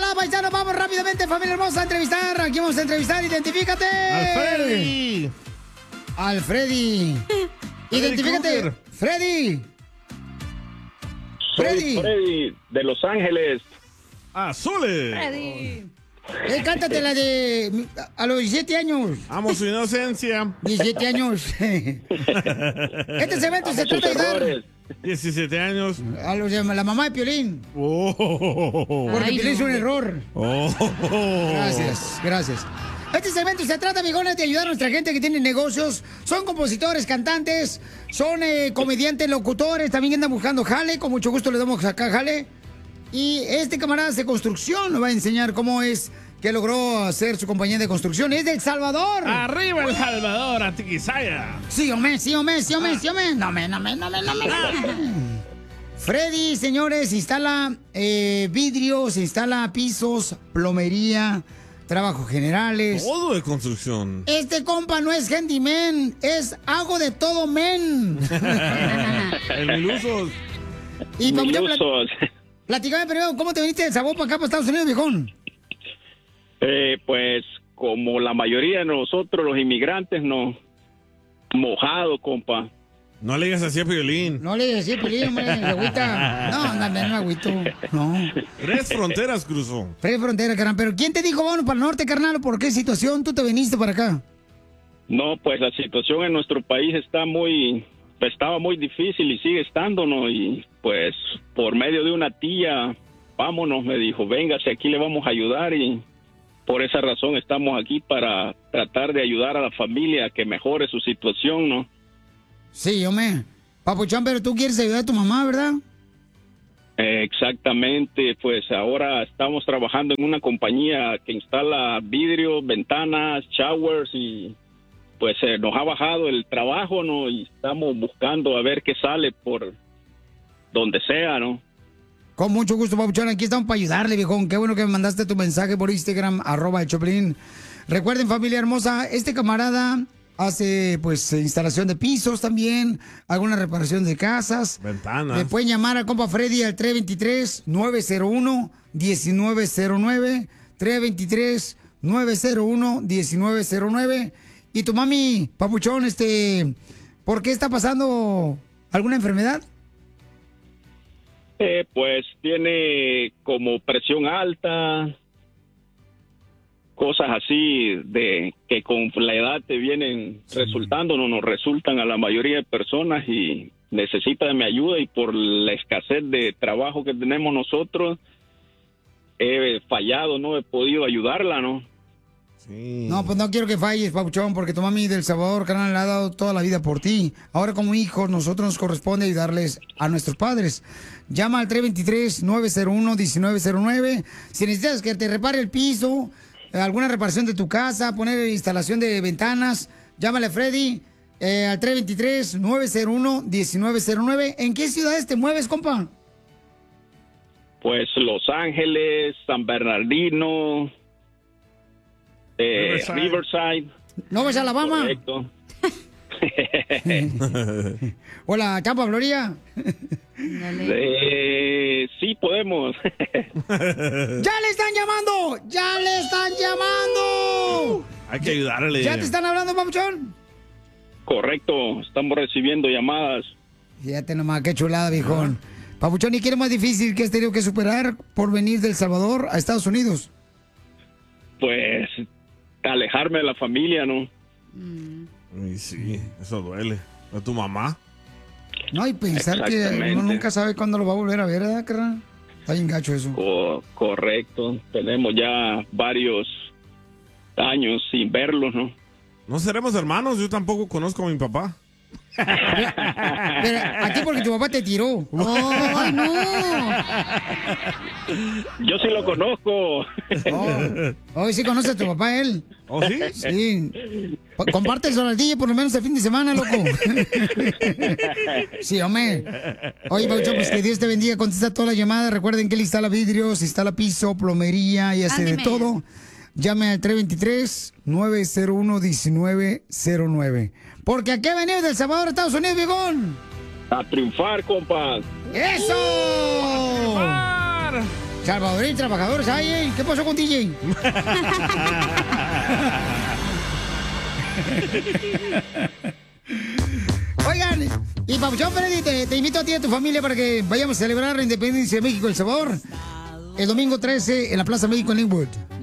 volada, paisanos. Vamos rápidamente, familia hermosa, a entrevistar. Aquí vamos a entrevistar. Identifícate. ¡Alfredi! Alfredi. Identifícate. Freddy. Soy Freddy de Los Ángeles. ¡Azules! Freddy. Cántate la de a los 17 años. Amo su inocencia. 17 años. Este segmento se trata de ayudar 17 años. a los de la mamá de Piolín. Porque Piolín es un error. Gracias, gracias. Este segmento se trata, amigones, de ayudar a nuestra gente que tiene negocios. Son compositores, cantantes, son comediantes, locutores. También andan buscando jale. Con mucho gusto le damos acá jale. Y este camarada de construcción nos va a enseñar cómo es que logró hacer su compañía de construcción. Es de El Salvador. ¡Arriba El Salvador, Atiquizaya! Sí, hombre, sí, hombre, sí, hombre, sí, hombre. No me. Freddy, señores, instala vidrios, instala pisos, plomería, trabajos generales. Todo de construcción. Este compa no es handyman, es hago de todo men. El Milusos. Y platícame primero, ¿cómo te viniste del Sabor para acá, para Estados Unidos, viejón? Pues como la mayoría de nosotros, los inmigrantes, no. Mojado, compa. No le digas así a Piolín. No le digas así a Piolín, hombre, agüita. No, no me agüito. No. 3 fronteras cruzó. 3 fronteras, carnal. Pero ¿quién te dijo, vámonos para el norte, carnal? ¿Por qué situación tú te viniste para acá? No, pues la situación en nuestro país estaba muy difícil y sigue estando, ¿no? Y pues por medio de una tía, vámonos, me dijo, véngase, aquí le vamos a ayudar y por esa razón estamos aquí para tratar de ayudar a la familia a que mejore su situación, ¿no? Sí, hombre. Papuchón, pero tú quieres ayudar a tu mamá, ¿verdad? Exactamente, pues ahora estamos trabajando en una compañía que instala vidrios, ventanas, showers y pues nos ha bajado el trabajo, ¿no? Y estamos buscando a ver qué sale por donde sea, ¿no? Con mucho gusto, Papuchón. Aquí estamos para ayudarle, viejón. Qué bueno que me mandaste tu mensaje por Instagram, @el_Choplin. Recuerden, familia hermosa, este camarada hace, pues, instalación de pisos también, alguna reparación de casas. Ventanas. Le pueden llamar al compa Freddy al 323-901-1909. 323-901-1909. Y tu mami, Papuchón, ¿por qué está pasando alguna enfermedad? Pues tiene como presión alta, cosas así de que con la edad te vienen resultando, no nos resultan a la mayoría de personas y necesita de mi ayuda y por la escasez de trabajo que tenemos nosotros he fallado, no he podido ayudarla, ¿no? Sí. No, pues no quiero que falles, Papuchón, porque tu mami del Salvador, carnal, le ha dado toda la vida por ti. Ahora como hijos, nosotros nos corresponde ayudarles a nuestros padres. Llama al 323-901-1909. Si necesitas que te repare el piso, alguna reparación de tu casa, poner instalación de ventanas, llámale a Freddy al 323-901-1909. ¿En qué ciudades te mueves, compa? Pues Los Ángeles, San Bernardino, Riverside. ¿No ves a Alabama? Correcto. Hola, Tampa, Florida. Sí, podemos. ¡Ya le están llamando! ¡Ya le están llamando! Hay que ayudarle. ¿Ya te están hablando, Papuchón? Correcto, estamos recibiendo llamadas. Fíjate nomás, qué chulada, viejón. Papuchón, ¿y qué es lo más difícil que has tenido que superar por venir de El Salvador a Estados Unidos? Pues alejarme de la familia, ¿no? Ay, sí, eso duele. ¿A tu mamá? No, y pensar que uno nunca sabe cuándo lo va a volver a ver, ¿verdad, carnal? Está bien gacho eso. Correcto. Tenemos ya varios años sin verlos, ¿no? No seremos hermanos, yo tampoco conozco a mi papá. Pero a ti porque tu papá te tiró. ¡Ay, no! Yo sí lo conozco. Hoy sí conoce a tu papá, él. ¿Oh, sí? Sí. Comparte el soldadillo por lo menos el fin de semana, loco. Sí, hombre. Oye, Paucho, pues que Dios te bendiga. Contesta todas las llamadas. Recuerden que él instala vidrios, instala piso, plomería y hace de todo. Llame al 323-901-1909. Porque aquí venimos del Salvador, Estados Unidos, viejón. A triunfar, compa. ¡Eso! Salvadoreños trabajadores hay, ¿eh? ¿Qué pasó con DJ? Oigan, y Papuchón Freddy, te invito a ti y a tu familia para que vayamos a celebrar la independencia de México, El Salvador, el domingo 13 en la Plaza México en Linwood.